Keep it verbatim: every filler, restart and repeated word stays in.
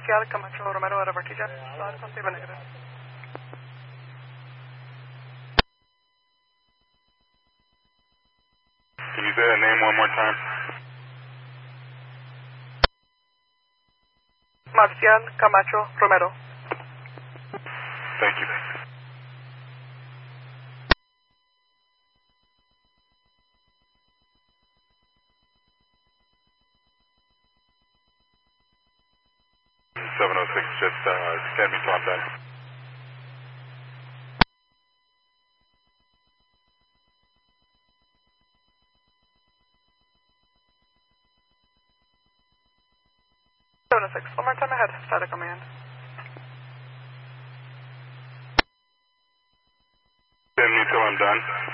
Seattle Camacho Romero out of Artesia. Slide positive and negative. Can you say that name one more time? Marcial Camacho Romero. Thank you. seven oh six, just uh, stand me till I'm done. seven oh six, one more time ahead, static command. Stand me till I'm done.